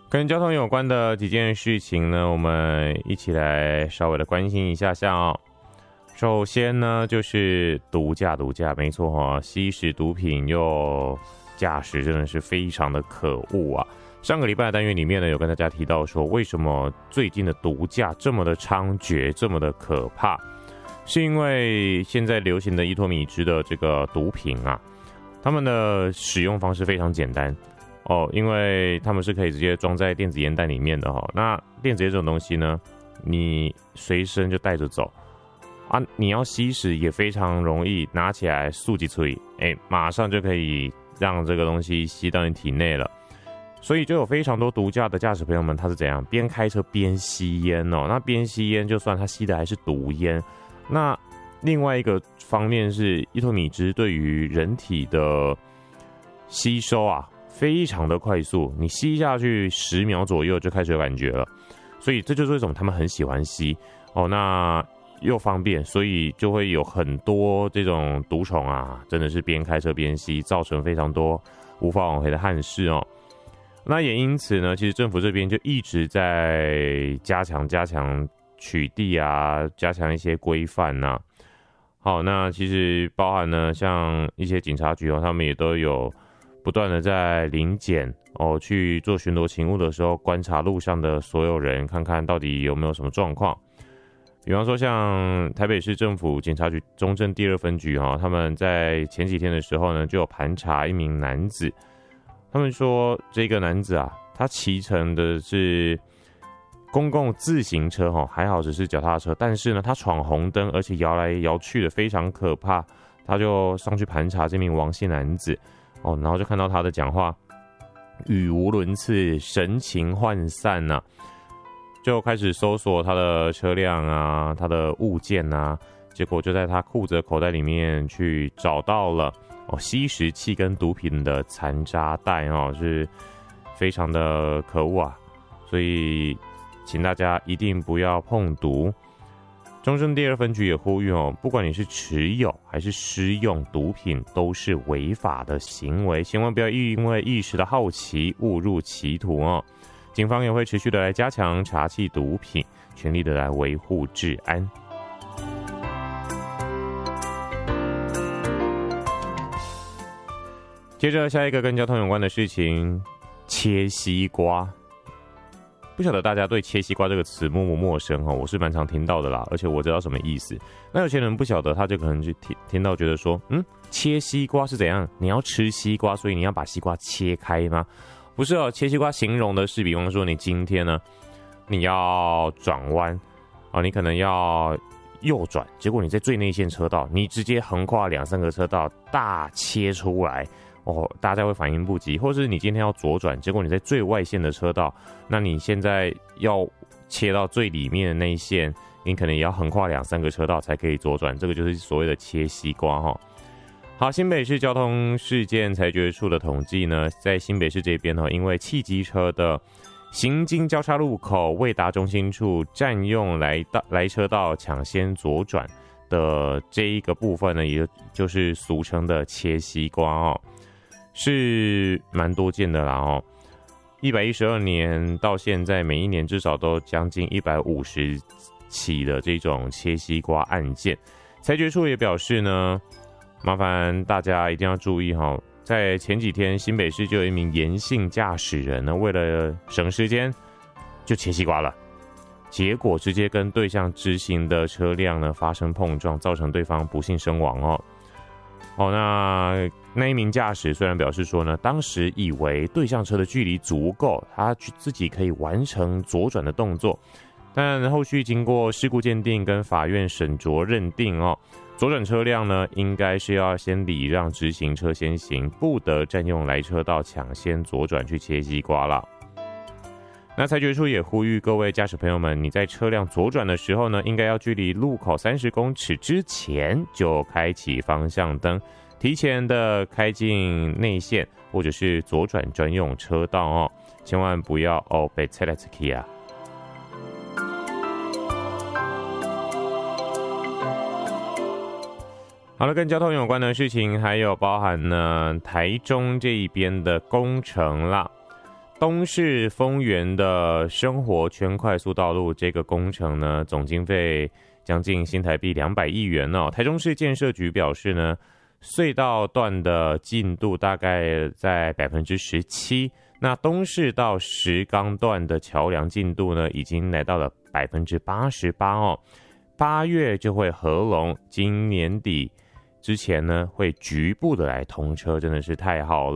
跟交通有关的几件事情呢，我们一起来稍微的关心一下哦。首先呢，就是毒驾，没错哈，吸食毒品又驾驶，真的是非常的可恶啊！上个礼拜的单元里面呢，有跟大家提到说，为什么最近的毒驾这么的猖獗，这么的可怕，是因为现在流行的依托米汁的这个毒品啊，他们的使用方式非常简单。因为他们是可以直接装在电子烟袋里面的哈。那电子烟这种东西呢，你随身就带着走啊，你要吸食也非常容易，拿起来漱几吹，马上就可以让这个东西吸到你体内了。所以就有非常多毒驾的驾驶朋友们，他是怎样边开车边吸烟哦？那边吸烟，就算他吸的还是毒烟，那另外一个方面是依托米汁对于人体的吸收啊，非常的快速，你吸下去10秒左右就开始有感觉了，所以这就是为什么他们很喜欢吸哦。那又方便，所以就会有很多这种毒虫啊，真的是边开车边吸，造成非常多无法挽回的憾事哦。那也因此呢，其实政府这边就一直在加强取缔啊，加强一些规范呐。好，那其实包含呢，像一些警察局他们也都有不断的在临检去做巡逻勤务的时候，观察路上的所有人，看看到底有没有什么状况。比方说像台北市政府警察局中正第2分局他们在前几天的时候呢，就有盘查一名男子。他们说这个男子啊，他骑乘的是公共自行车还好只是脚踏车，但是呢他闯红灯，而且摇来摇去的非常可怕。他就上去盘查这名王姓男子然后就看到他的讲话语无伦次，神情涣散啊，就开始搜索他的车辆啊，他的物件啊，结果就在他裤子的口袋里面去找到了吸食器跟毒品的残渣袋是非常的可恶啊，所以请大家一定不要碰毒。中正第2分局也呼吁不管你是持有还是施用毒品，都是违法的行为，千万不要因为一时的好奇误入歧途警方也会持续的来加强查缉毒品，全力的来维护治安。接着下一个跟交通有关的事情，切西瓜。不晓得大家对切西瓜这个词陌不陌生我是蛮常听到的啦，而且我知道什么意思。那有些人不晓得，他就可能就听到觉得说，切西瓜是怎样？你要吃西瓜，所以你要把西瓜切开吗？不是切西瓜形容的是，比方说你今天呢，你要转弯你可能要右转，结果你在最内线车道，你直接横跨2-3个车道大切出来。大家会反应不及，或是你今天要左转，结果你在最外线的车道，那你现在要切到最里面的那一线，你可能也要横跨2-3个车道才可以左转，这个就是所谓的切西瓜好，新北市交通事件裁决处的统计呢，在新北市这边因为汽机车的行经交叉路口未达中心处占用来车道抢先左转的这一个部分呢，也就是俗称的切西瓜是蛮多见的啦112年到现在，每一年至少都将近150起的这种切西瓜案件。裁决处也表示呢，麻烦大家一定要注意在前几天新北市就有一名严姓驾驶人呢，为了省时间就切西瓜了，结果直接跟对向直行的车辆呢发生碰撞，造成对方不幸身亡那一名驾驶虽然表示说呢，当时以为对向车的距离足够，他自己可以完成左转的动作，但后续经过事故鉴定跟法院审酌认定左转车辆呢应该是要先礼让直行车先行，不得占用来车道抢先左转去切西瓜了。那裁决处也呼吁各位驾驶朋友们，你在车辆左转的时候呢，应该要距离路口30公尺之前就开启方向灯，提前的开进内线或者是左转专用车道千万不要被切来切去啊。好了，跟交通有关的事情还有包含呢台中这一边的工程啦。 东势丰原的生活圈快速道路这个工程呢，总经费将近新台币200亿元哦。台中市建设局表示呢，隧道段的进度大概在17%，那东势到石冈段的桥梁进度呢，已经来到了88%哦。8月就会合龙，今年底之前呢会局部的来通车，真的是太好